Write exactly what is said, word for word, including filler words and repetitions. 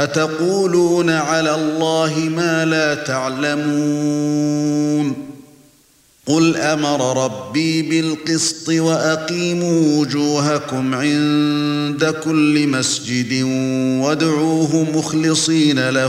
أَتَقُولُونَ عَلَى اللَّهِ مَا لَا تَعْلَمُونَ قُلْ أَمَرَ رَبِّي بِالْقِسْطِ وَأَقِيمُوا وُجُوهَكُمْ عِندَ كُلِّ مَسْجِدٍ وَادْعُوهُ مُخْلِصِينَ لَهُ